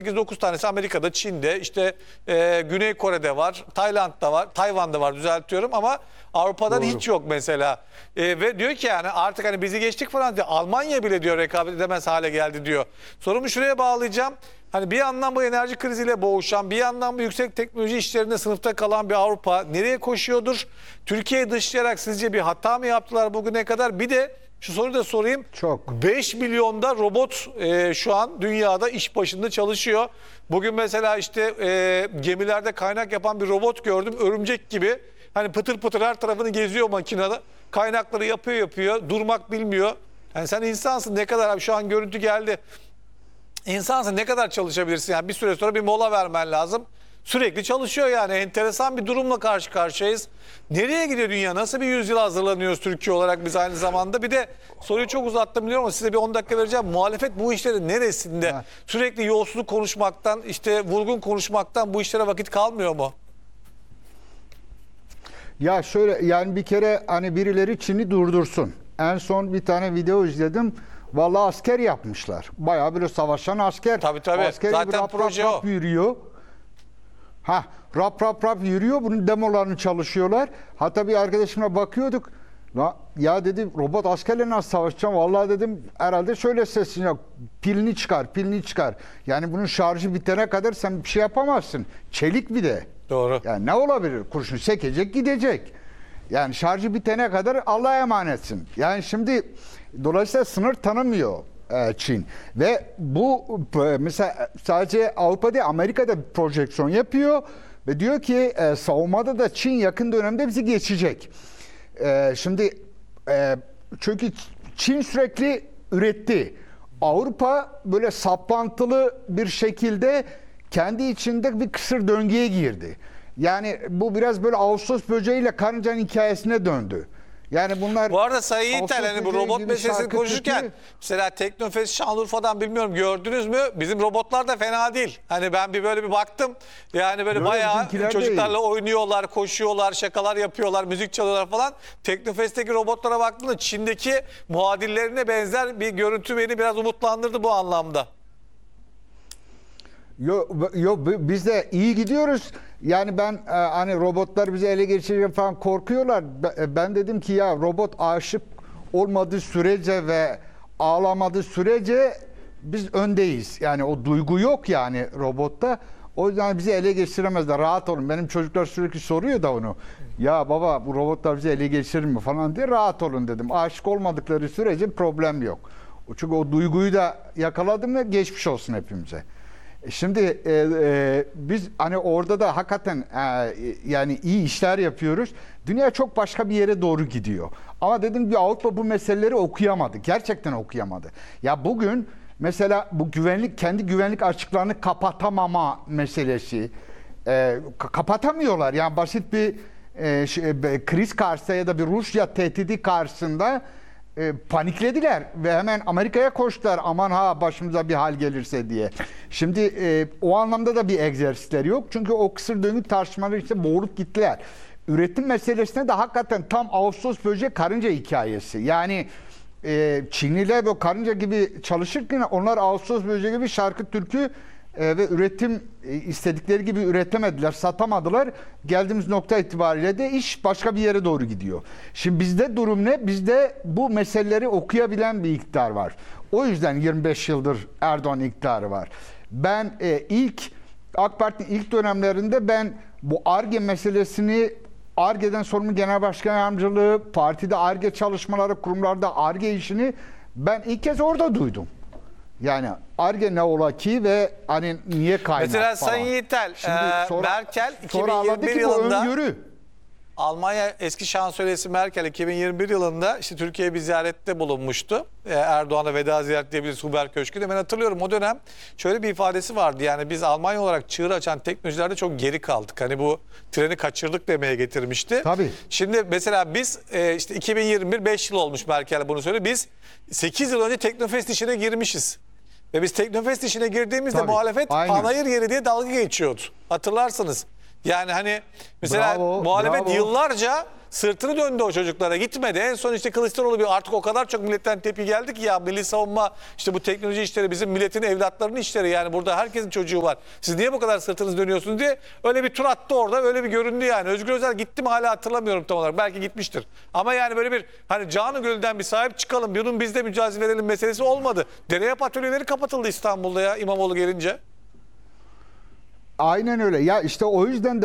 8-9 tanesi Amerika'da, Çin'de, işte Güney Kore'de var, Tayland'da var, Tayvan'da var, düzeltiyorum, ama Avrupa'dan hiç yok mesela. Ve diyor ki yani artık hani bizi geçtik falan diyor. Almanya bile diyor rekabet edemez hale geldi diyor. Sorumu şuraya bağlayacağım. Hani bir yandan bu enerji kriziyle boğuşan, bir yandan bu yüksek teknoloji işlerinde sınıfta kalan bir Avrupa nereye koşuyordur? Türkiye'yi dışlayarak sizce bir hata mı yaptılar bugüne kadar? Bir de şu soruyu da sorayım. Çok. 5 milyonda robot şu an dünyada iş başında çalışıyor. Bugün mesela işte gemilerde kaynak yapan bir robot gördüm. Örümcek gibi. Hani pıtır pıtır her tarafını geziyor makinede. Kaynakları yapıyor. Durmak bilmiyor. Yani sen insansın, ne kadar, abi şu an görüntü geldi. İnsansın, ne kadar çalışabilirsin? Yani bir süre sonra bir mola vermen lazım. Sürekli çalışıyor yani. Enteresan bir durumla karşı karşıyayız. Nereye gidiyor dünya? Nasıl bir yüzyıla hazırlanıyoruz Türkiye olarak biz aynı zamanda? Bir de soruyu çok uzattım biliyorum ama size bir 10 dakika vereceğim. Muhalefet bu işlerin neresinde? Evet. Sürekli yolsuzluk konuşmaktan, işte vurgun konuşmaktan bu işlere vakit kalmıyor mu? Ya şöyle, yani bir kere hani birileri Çin'i durdursun. En son bir tane video izledim. Vallahi asker yapmışlar. Bayağı böyle savaşan asker. Tabii. Asker Zaten rap, proje rap o. yürüyor. Rap yürüyor. Bunun demolarını çalışıyorlar. Hatta bir arkadaşımla bakıyorduk. Ya dedim, robot askerle nasıl savaşacağım? Vallahi dedim, herhalde şöyle seslenecek. Pilini çıkar. Yani bunun şarjı bitene kadar sen bir şey yapamazsın. Çelik bir de. Doğru. Yani ne olabilir? Kurşun sekecek, gidecek. Yani şarjı bitene kadar Allah'a emanetsin. Yani şimdi dolayısıyla sınır tanımıyor Çin. Ve bu mesela sadece Avrupa değil, Amerika'da bir projeksiyon yapıyor ve diyor ki savunmada da Çin yakın dönemde bizi geçecek. Şimdi çünkü Çin sürekli üretti. Avrupa böyle saplantılı bir şekilde kendi içinde bir kısır döngüye girdi. Yani bu biraz böyle Ağustos böceğiyle karıncanın hikayesine döndü. Yani bunlar... Bu arada Sayın Ağustos İtel, hani bu böceği robot gibi meselesini şarkı konuşurken türkü- mesela Teknofest Şanlıurfa'dan, bilmiyorum gördünüz mü? Bizim robotlar da fena değil. Hani ben böyle bir baktım. Yani böyle Öyle, bayağı bizimkiler de çocuklarla iyi. oynuyorlar, koşuyorlar, şakalar yapıyorlar, müzik çalıyorlar falan. Teknofest'teki robotlara baktığımda Çin'deki muadillerine benzer bir görüntü beni biraz umutlandırdı bu anlamda. Biz de iyi gidiyoruz. Yani ben hani robotlar bizi ele geçirecek falan korkuyorlar. Ben dedim ki ya, robot aşık olmadığı sürece ve ağlamadığı sürece biz öndeyiz. Yani o duygu yok yani robotta. O yüzden bizi ele geçiremezler. Rahat olun. Benim çocuklar sürekli soruyor da onu. Ya baba, bu robotlar bizi ele geçirir mi falan diye, rahat olun dedim. Aşık olmadıkları sürece problem yok. Çünkü o duyguyu da yakaladım ve geçmiş olsun hepimize. Şimdi biz hani orada da hakikaten yani iyi işler yapıyoruz. Dünya çok başka bir yere doğru gidiyor. Ama dedim ki Avrupa bu meseleleri okuyamadı. Gerçekten okuyamadı. Ya bugün mesela bu kendi güvenlik açıklarını kapatamama meselesi. Kapatamıyorlar. Yani basit bir kriz karşısında ya da bir Rusya tehdidi karşısında paniklediler ve hemen Amerika'ya koştular, aman ha başımıza bir hal gelirse diye. Şimdi o anlamda da bir egzersizleri yok. Çünkü o kısır döngü tartışmaları işte boğulup gittiler. Üretim meselesine de hakikaten tam Ağustos böceği karınca hikayesi. Yani Çinliler ve karınca gibi çalışırken onlar Ağustos böceği gibi şarkı türkü ve üretim istedikleri gibi üretemediler, satamadılar. Geldiğimiz nokta itibariyle de iş başka bir yere doğru gidiyor. Şimdi bizde durum ne? Bizde bu meseleleri okuyabilen bir iktidar var. O yüzden 25 yıldır Erdoğan iktidarı var. Ben AK Parti'nin ilk dönemlerinde ben bu Ar-Ge meselesini, Ar-Ge'den sorumlu genel başkan yardımcılığı, partide Ar-Ge çalışmaları, kurumlarda Ar-Ge işini ben ilk kez orada duydum. Yani Ar-Ge ne ola ki ve hani niye kaynak Mesela falan. Sayın Yiğitel, Merkel sonra 2021 ki yılında... öngörü. Almanya eski şansölyesi Merkel 2021 yılında işte Türkiye'ye bir ziyarette bulunmuştu. Erdoğan'a veda ziyareti diyebiliriz, Huber Köşkü'nde. Ben hatırlıyorum, o dönem şöyle bir ifadesi vardı. Yani biz Almanya olarak çığır açan teknolojilerde çok geri kaldık. Hani bu treni kaçırdık demeye getirmişti. Tabii. Şimdi mesela biz işte 2021 5 yıl olmuş Merkel bunu söyledi. Biz 8 yıl önce Teknofest işine girmişiz. Ve biz Teknofest işine girdiğimizde Tabii, muhalefet aynen. panayır yeri diye dalga geçiyordu. Hatırlarsınız. Yani hani mesela Bravo, muhalefet bravo. yıllarca sırtını döndü o çocuklara, gitmedi. En son işte Kılıçdaroğlu bir artık o kadar çok milletten tepki geldi ki ya milli savunma işte bu teknoloji işleri bizim milletin evlatlarının işleri, yani burada herkesin çocuğu var. Siz niye bu kadar sırtınız dönüyorsunuz diye öyle bir tur attı orada, öyle bir göründü yani. Özgür Özel gitti mi hala hatırlamıyorum tam olarak, belki gitmiştir. Ama yani böyle bir hani canı gönülden bir sahip çıkalım, bunun biz de mücadele verelim meselesi olmadı. Dereyap atölyeleri kapatıldı İstanbul'da ya İmamoğlu gelince. Aynen öyle. Ya işte o yüzden